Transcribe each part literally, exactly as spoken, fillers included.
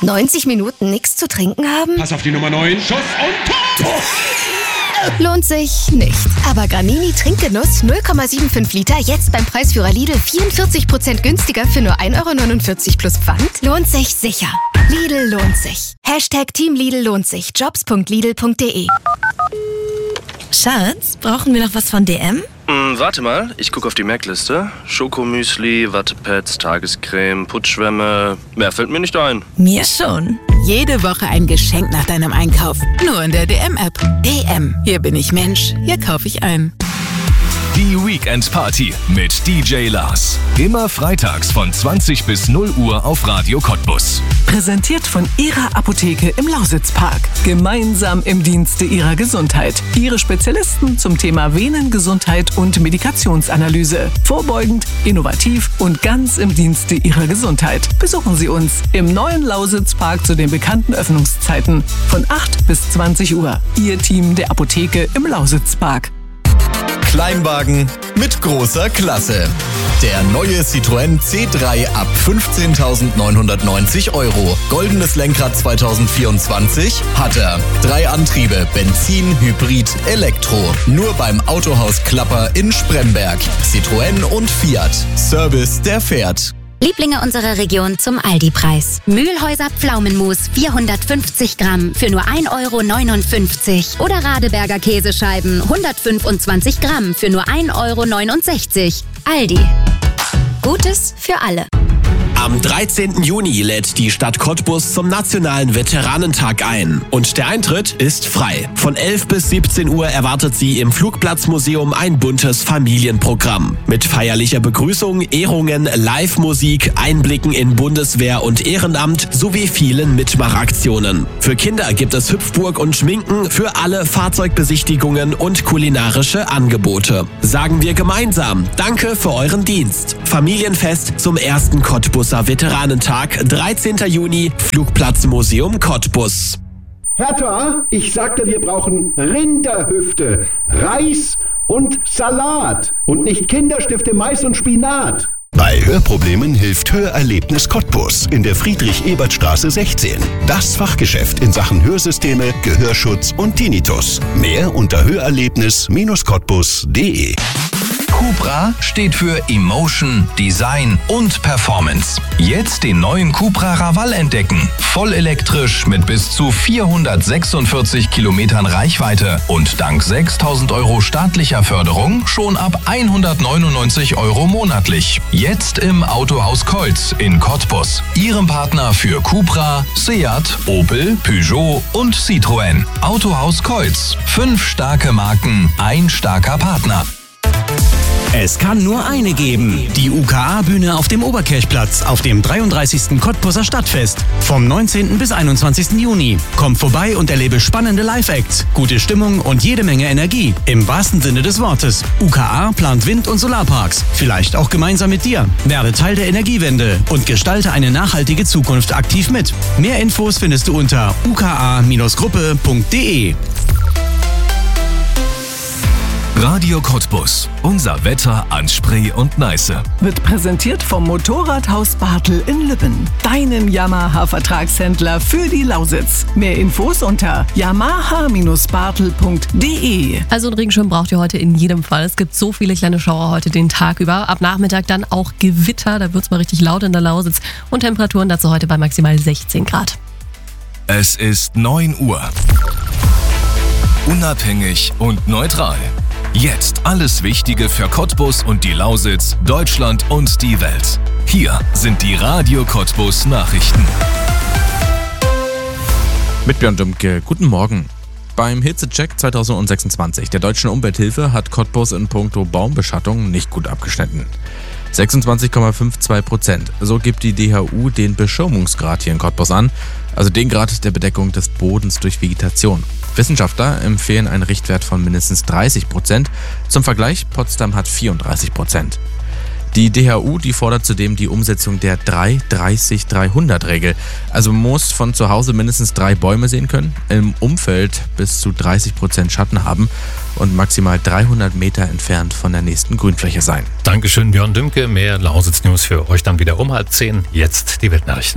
neunzig Minuten nichts zu trinken haben? Pass auf die Nummer neun. Schuss und Tor! Lohnt sich nicht. Aber Granini Trinkgenuss null Komma fünfundsiebzig Liter jetzt beim Preisführer Lidl vierundvierzig Prozent günstiger für nur ein Euro neunundvierzig plus Pfand? Lohnt sich sicher. Lidl lohnt sich. Hashtag Team Lidl lohnt sich. jobs punkt lidl punkt de. Schatz, brauchen wir noch was von D M? Hm, warte mal, ich gucke auf die Merkliste. Schokomüsli, Wattepads, Tagescreme, Putzschwämme. Mehr fällt mir nicht ein. Mir schon. Jede Woche ein Geschenk nach deinem Einkauf. Nur in der D M-App. D M. Hier bin ich Mensch. Hier kaufe ich ein. Die Weekend Party mit D J Lars. Immer freitags von zwanzig bis null Uhr auf Radio Cottbus. Präsentiert von Ihrer Apotheke im Lausitzpark. Gemeinsam im Dienste Ihrer Gesundheit. Ihre Spezialisten zum Thema Venengesundheit und Medikationsanalyse. Vorbeugend, innovativ und ganz im Dienste Ihrer Gesundheit. Besuchen Sie uns im neuen Lausitzpark zu den bekannten Öffnungszeiten von acht bis zwanzig Uhr. Ihr Team der Apotheke im Lausitzpark. Kleinwagen mit großer Klasse. Der neue Citroën C drei ab fünfzehntausendneunhundertneunzig Euro. Goldenes Lenkrad zwanzig vierundzwanzig hat er. Drei Antriebe, Benzin, Hybrid, Elektro. Nur beim Autohaus Klapper in Spremberg. Citroën und Fiat. Service, der fährt. Lieblinge unserer Region zum Aldi-Preis. Mühlhäuser Pflaumenmus vierhundertfünfzig Gramm für nur ein Euro neunundfünfzig. Oder Radeberger Käsescheiben hundertfünfundzwanzig Gramm für nur ein Euro neunundsechzig. Aldi. Gutes für alle. Am dreizehnten Juni lädt die Stadt Cottbus zum Nationalen Veteranentag ein. Und der Eintritt ist frei. Von elf bis siebzehn Uhr erwartet Sie im Flugplatzmuseum ein buntes Familienprogramm. Mit feierlicher Begrüßung, Ehrungen, Live-Musik, Einblicken in Bundeswehr und Ehrenamt sowie vielen Mitmachaktionen. Für Kinder gibt es Hüpfburg und Schminken, für alle Fahrzeugbesichtigungen und kulinarische Angebote. Sagen wir gemeinsam Danke für euren Dienst. Familienfest zum ersten Cottbuser Veteranentag, dreizehnten Juni, Flugplatzmuseum Cottbus. Hertha, ich sagte, wir brauchen Rinderhüfte, Reis und Salat und nicht Kinderstifte, Mais und Spinat. Bei Hörproblemen hilft Hörerlebnis Cottbus in der Friedrich-Ebert-Straße sechzehn. Das Fachgeschäft in Sachen Hörsysteme, Gehörschutz und Tinnitus. Mehr unter hörerlebnis Cottbus punkt de. Cupra steht für Emotion, Design und Performance. Jetzt den neuen Cupra Raval entdecken. Vollelektrisch mit bis zu vierhundertsechsundvierzig Kilometern Reichweite und dank sechstausend Euro staatlicher Förderung schon ab hundertneunundneunzig Euro monatlich. Jetzt im Autohaus Keutz in Cottbus. Ihrem Partner für Cupra, Seat, Opel, Peugeot und Citroën. Autohaus Keutz. Fünf starke Marken, ein starker Partner. Es kann nur eine geben. Die U K A-Bühne auf dem Oberkirchplatz auf dem dreiunddreißigsten Cottbuser Stadtfest. Vom neunzehnten bis einundzwanzigsten Juni. Komm vorbei und erlebe spannende Live-Acts, gute Stimmung und jede Menge Energie. Im wahrsten Sinne des Wortes. U K A plant Wind- und Solarparks. Vielleicht auch gemeinsam mit dir. Werde Teil der Energiewende und gestalte eine nachhaltige Zukunft aktiv mit. Mehr Infos findest du unter u k a Gruppe punkt de. Radio Cottbus. Unser Wetter an Spree und Neiße. Wird präsentiert vom Motorradhaus Bartel in Lübben. Deinem Yamaha-Vertragshändler für die Lausitz. Mehr Infos unter yamaha Bartel punkt de. Also einen Regenschirm braucht ihr heute in jedem Fall. Es gibt so viele kleine Schauer heute den Tag über. Ab Nachmittag dann auch Gewitter. Da wird es mal richtig laut in der Lausitz. Und Temperaturen dazu heute bei maximal sechzehn Grad. Es ist neun Uhr. Unabhängig und neutral. Jetzt alles Wichtige für Cottbus und die Lausitz, Deutschland und die Welt. Hier sind die Radio Cottbus Nachrichten. Mit Björn Dümke, guten Morgen. Beim Hitzecheck zweitausendsechsundzwanzig der Deutschen Umwelthilfe hat Cottbus in puncto Baumbeschattung nicht gut abgeschnitten. sechsundzwanzig Komma zweiundfünfzig Prozent. So gibt die D H U den Beschirmungsgrad hier in Cottbus an, also den Grad der Bedeckung des Bodens durch Vegetation. Wissenschaftler empfehlen einen Richtwert von mindestens dreißig Prozent. Zum Vergleich, Potsdam hat vierunddreißig Prozent. Die D H U, die fordert zudem die Umsetzung der drei dreißig dreihundert Regel. Also man muss von zu Hause mindestens drei Bäume sehen können, im Umfeld bis zu dreißig Prozent Schatten haben und maximal dreihundert Meter entfernt von der nächsten Grünfläche sein. Dankeschön, Björn Dümke. Mehr Lausitz-News für euch dann wieder um halb zehn. Jetzt die Weltnachrichten.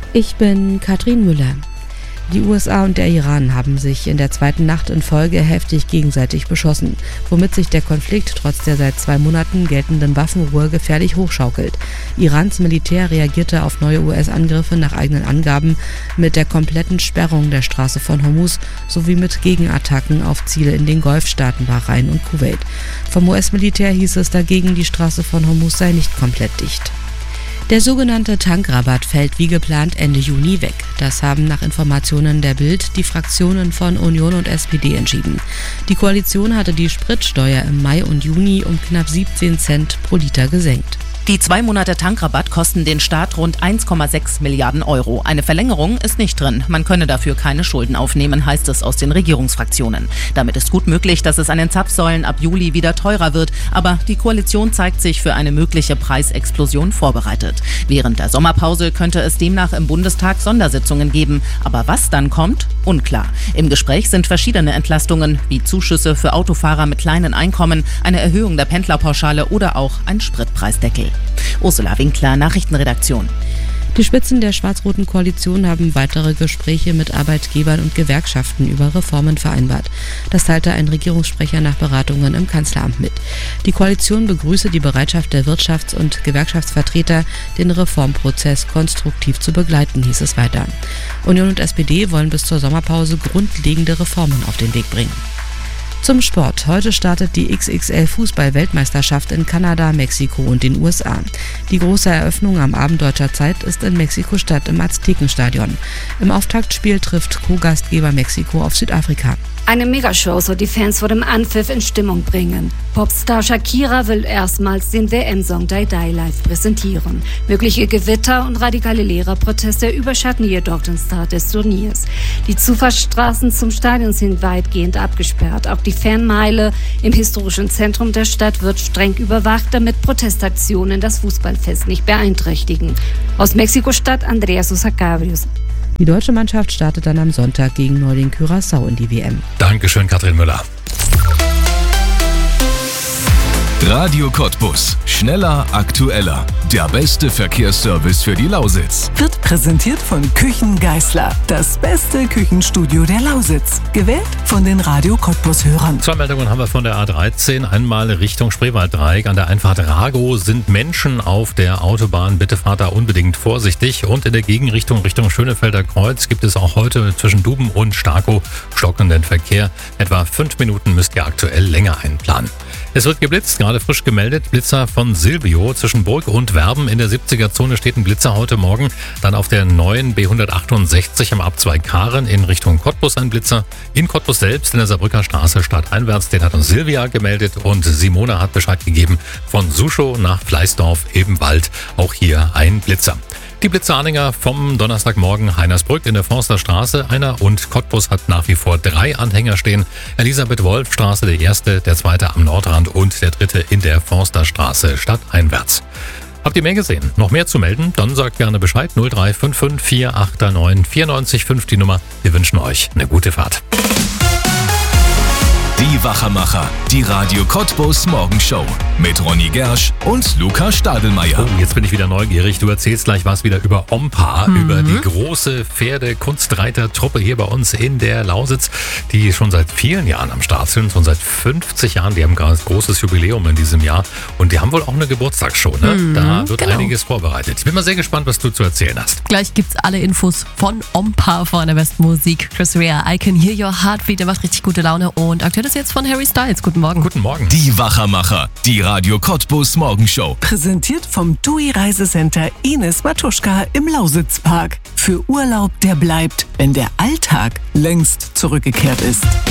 Ich bin Katrin Müller. Die U S A und der Iran haben sich in der zweiten Nacht in Folge heftig gegenseitig beschossen, womit sich der Konflikt trotz der seit zwei Monaten geltenden Waffenruhe gefährlich hochschaukelt. Irans Militär reagierte auf neue U S-Angriffe nach eigenen Angaben mit der kompletten Sperrung der Straße von Hormuz sowie mit Gegenattacken auf Ziele in den Golfstaaten Bahrain und Kuwait. Vom U S-Militär hieß es dagegen, die Straße von Hormuz sei nicht komplett dicht. Der sogenannte Tankrabatt fällt wie geplant Ende Juni weg. Das haben nach Informationen der Bild die Fraktionen von Union und S P D entschieden. Die Koalition hatte die Spritsteuer im Mai und Juni um knapp siebzehn Cent pro Liter gesenkt. Die zwei Monate Tankrabatt kosten den Staat rund eins Komma sechs Milliarden Euro. Eine Verlängerung ist nicht drin. Man könne dafür keine Schulden aufnehmen, heißt es aus den Regierungsfraktionen. Damit ist gut möglich, dass es an den Zapfsäulen ab Juli wieder teurer wird. Aber die Koalition zeigt sich für eine mögliche Preisexplosion vorbereitet. Während der Sommerpause könnte es demnach im Bundestag Sondersitzungen geben. Aber was dann kommt? Unklar. Im Gespräch sind verschiedene Entlastungen, wie Zuschüsse für Autofahrer mit kleinen Einkommen, eine Erhöhung der Pendlerpauschale oder auch ein Spritpreisdeckel. Ursula Winkler, Nachrichtenredaktion. Die Spitzen der schwarz-roten Koalition haben weitere Gespräche mit Arbeitgebern und Gewerkschaften über Reformen vereinbart. Das teilte ein Regierungssprecher nach Beratungen im Kanzleramt mit. Die Koalition begrüße die Bereitschaft der Wirtschafts- und Gewerkschaftsvertreter, den Reformprozess konstruktiv zu begleiten, hieß es weiter. Union und S P D wollen bis zur Sommerpause grundlegende Reformen auf den Weg bringen. Zum Sport. Heute startet die X X L-Fußball-Weltmeisterschaft in Kanada, Mexiko und den U S A. Die große Eröffnung am Abend deutscher Zeit ist in Mexiko-Stadt im Aztekenstadion. Im Auftaktspiel trifft Co-Gastgeber Mexiko auf Südafrika. Eine Megashow soll die Fans vor dem Anpfiff in Stimmung bringen. Popstar Shakira will erstmals den W M-Song Die Die live präsentieren. Mögliche Gewitter und radikale Lehrerproteste überschatten jedoch den Start des Turniers. Die Zufahrtsstraßen zum Stadion sind weitgehend abgesperrt. Auch die Fanmeile im historischen Zentrum der Stadt wird streng überwacht, damit Protestaktionen das Fußballfest nicht beeinträchtigen. Aus Mexiko-Stadt Andrea Sosa Cabrios. Die deutsche Mannschaft startet dann am Sonntag gegen Neuling Curaçao in die W M. Dankeschön, Katrin Müller. Radio Cottbus. Schneller, aktueller. Der beste Verkehrsservice für die Lausitz. Wird präsentiert von Küchen Geisler. Das beste Küchenstudio der Lausitz. Gewählt von den Radio Cottbus-Hörern. Zwei Meldungen haben wir von der A dreizehn. Einmal Richtung Spreewalddreieck. An der Einfahrt Ragow sind Menschen auf der Autobahn. Bitte fahrt da unbedingt vorsichtig. Und in der Gegenrichtung Richtung Schönefelder Kreuz gibt es auch heute zwischen Duben und Starkow stockenden Verkehr. Etwa fünf Minuten müsst ihr aktuell länger einplanen. Es wird geblitzt, gerade frisch gemeldet. Blitzer von Silvio zwischen Burg und Werben. In der siebziger-Zone steht ein Blitzer heute Morgen. Dann auf der neuen B hundertachtundsechzig am Abzweig Karen in Richtung Cottbus ein Blitzer. In Cottbus selbst in der Saarbrücker Straße stadteinwärts. Den hat uns Silvia gemeldet und Simona hat Bescheid gegeben. Von Suschow nach Fleißdorf, Ebenwald. Auch hier ein Blitzer. Die Blitzeranhänger vom Donnerstagmorgen Heinersbrück in der Forsterstraße. Einer und Cottbus hat nach wie vor drei Anhänger stehen. Elisabeth-Wolf-Straße, der erste, der zweite am Nordrand und der dritte in der Forsterstraße stadteinwärts. Habt ihr mehr gesehen? Noch mehr zu melden? Dann sagt gerne Bescheid. null drei fünf fünf vier acht neun vier neun fünf die Nummer. Wir wünschen euch eine gute Fahrt. Die Wachermacher, die Radio Cottbus Morgenshow mit Ronny Gersch und Luca Stadelmeier. Oh, jetzt bin ich wieder neugierig. Du erzählst gleich was wieder über Ompa, Mhm. über die große Pferde-Kunstreiter-Truppe hier bei uns in der Lausitz, die schon seit vielen Jahren am Start sind, schon seit fünfzig Jahren. Die haben gerade ein großes Jubiläum in diesem Jahr und die haben wohl auch eine Geburtstagsshow. Ne? Mhm, da wird genau. einiges vorbereitet. Ich bin mal sehr gespannt, was du zu erzählen hast. Gleich gibt's alle Infos von Ompa von der besten Musik. Chris Rea, I Can Hear Your Heartbeat, der macht richtig gute Laune und aktuell ist jetzt von Harry Styles. Guten Morgen. Guten Morgen. Die Wachermacher, die Radio Cottbus Morgenshow. Präsentiert vom T U I Reisecenter Ines Matuschka im Lausitzpark. Für Urlaub, der bleibt, wenn der Alltag längst zurückgekehrt ist.